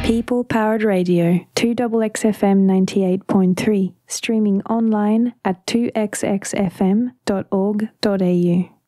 People Powered Radio, 2XXFM 98.3, streaming online at 2xxfm.org.au.